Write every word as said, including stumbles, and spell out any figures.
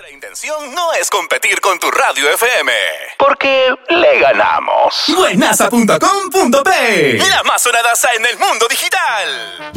La intención no es competir con tu radio F M, porque le ganamos. Buenaza punto com punto pe, la más sonadaza en el mundo digital.